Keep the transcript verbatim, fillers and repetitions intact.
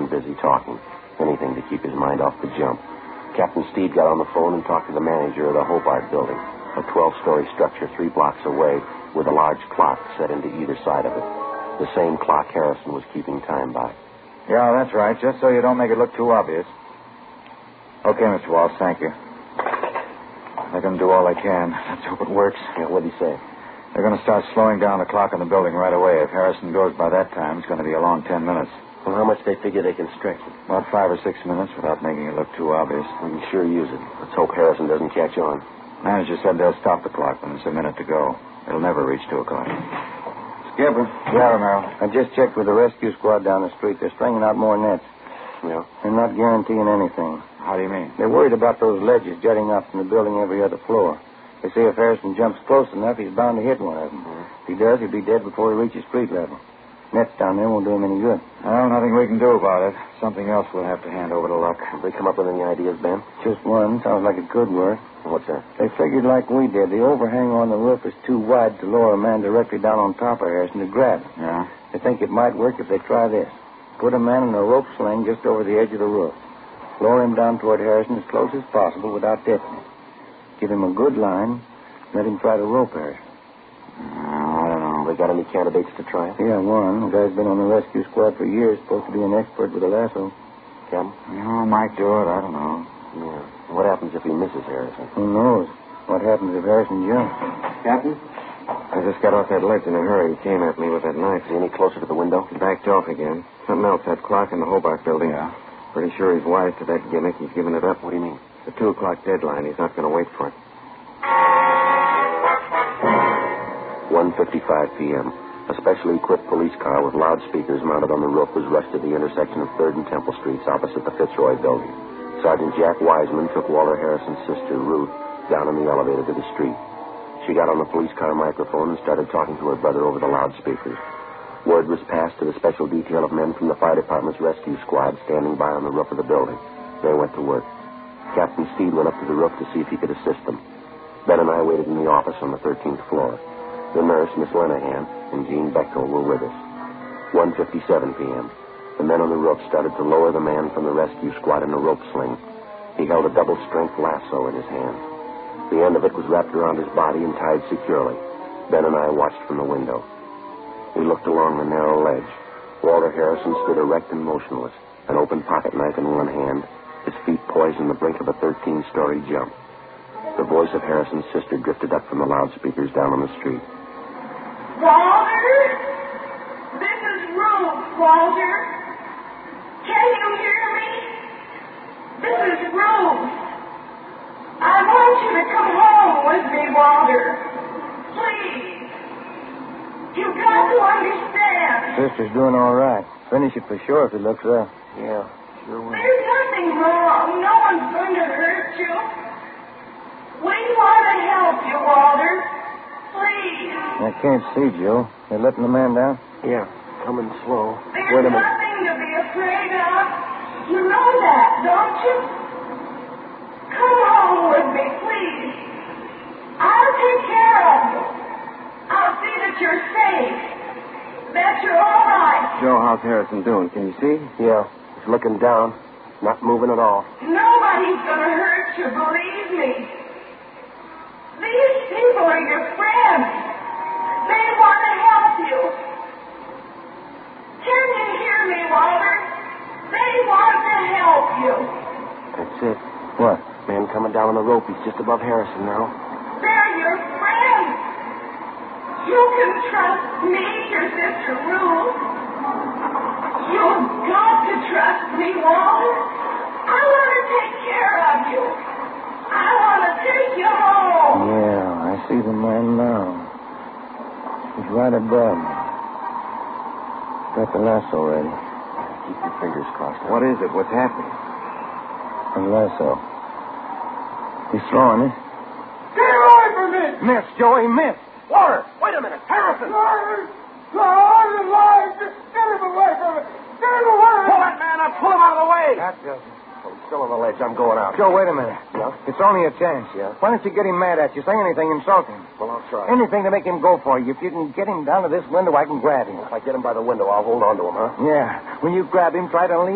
busy talking. Anything to keep his mind off the jump. Captain Steed got on the phone and talked to the manager of the Hobart Building, a twelve-story structure three blocks away with a large clock set into either side of it. The same clock Harrison was keeping time by. Yeah, that's right, just so you don't make it look too obvious. Okay, Mister Walsh, thank you. They're going to do all they can. Let's hope it works. Yeah, what'd he say? They're going to start slowing down the clock in the building right away. If Harrison goes by that time, it's going to be a long ten minutes. Well, how much they figure they can stretch it? About five or six minutes without making it look too obvious. We can sure use it. Let's hope Harrison doesn't catch on. Manager said they'll stop the clock when there's a minute to go. It'll never reach two o'clock. Skipper. Yeah, Romero. I just checked with the rescue squad down the street. They're stringing out more nets. Yeah? They're not guaranteeing anything. How do you mean? They're worried about those ledges jutting up from the building every other floor. They say if Harrison jumps close enough, he's bound to hit one of them. Mm-hmm. If he does, he'll be dead before he reaches street level. Nets down there won't do him any good. Well, nothing we can do about it. Something else we'll have to hand over to luck. Have they come up with any ideas, Ben? Just one. Sounds like it could work. What's that? They figured like we did. The overhang on the roof is too wide to lower a man directly down on top of Harrison to grab him. Yeah? They think it might work if they try this. Put a man in a rope sling just over the edge of the roof. Lower him down toward Harrison as close as possible without tipping him. Give him a good line. Let him try to rope Harrison. Uh, I don't know. They got any candidates to try it? Yeah, one. The guy's been on the rescue squad for years. Supposed to be an expert with a lasso. Captain? No, might do it. I don't know. Yeah. What happens if he misses Harrison? Who knows? What happens if Harrison jumps? Captain? I just got off that ledge in a hurry. He came at me with that knife. Is he any closer to the window? He backed off again. Something else, that clock in the Hobart Building. Yeah? Pretty sure he's wise to that gimmick. He's given it up. What do you mean? The two o'clock deadline. He's not going to wait for it. one fifty-five p.m. A specially equipped police car with loudspeakers mounted on the roof was rushed to the intersection of third and Temple Streets opposite the Fitzroy Building. Sergeant Jack Wiseman took Walter Harrison's sister, Ruth, down in the elevator to the street. She got on the police car microphone and started talking to her brother over the loudspeakers. Word was passed to the special detail of men from the fire department's rescue squad standing by on the roof of the building. They went to work. Captain Steed went up to the roof to see if he could assist them. Ben and I waited in the office on the thirteenth floor. The nurse, Miss Lenahan, and Jean Bechtel were with us. one fifty-seven p.m. The men on the roof started to lower the man from the rescue squad in a rope sling. He held a double-strength lasso in his hand. The end of it was wrapped around his body and tied securely. Ben and I watched from the window. We looked along the narrow ledge. Walter Harrison stood erect and motionless, an open pocket knife in one hand, his feet poised on the brink of a thirteen-story jump. The voice of Harrison's sister drifted up from the loudspeakers down on the street. Walter? This is Ruth, Walter. Can you hear me? This is Ruth. I want you to come home with me, Walter. Please. You've got to understand. Sister's doing all right. Finish it for sure if it looks up. Yeah, sure will. There's nothing wrong. No one's going to hurt you. We want to help you, Walter. Please. I can't see, Joe. They're letting the man down? Yeah, coming slow. There's Wait a minute. nothing to be afraid of. You know that, don't you? Come home with me, please. I'll take care of you. I'll see that you're safe. That you're all right. Joe, how's Harrison doing? Can you see? Yeah, he's looking down, not moving at all. Nobody's going to hurt you, believe me. These people are your friends. They want to help you. Can you hear me, Walter? They want to help you. That's it. What? Man coming down on the rope. He's just above Harrison now. They're your friends. You can trust me, your sister Ruth. You've got to trust me, Walter. I want to take care of you. I want to take you home. Yeah, I see the man now. He's right above me. Got the lasso ready. Keep your fingers crossed. What is it? What's happening? The lasso. He's throwing it. Get away from me! Miss, Joey, miss. Walter, wait a minute. Harrison! Walter! I'm alive! Just get him away from me! Get him away! Pull that man up. Pull him out of the way. That does it. Oh, he's still on the ledge. I'm going out. Joe, wait a minute. Yeah? It's only a chance. Yeah? Why don't you get him mad at you? Say anything, insult him. Well, I'll try. Anything to make him go for you. If you can get him down to this window, I can grab him. If I get him by the window, I'll hold on to him, huh? Yeah. When you grab him, try to lean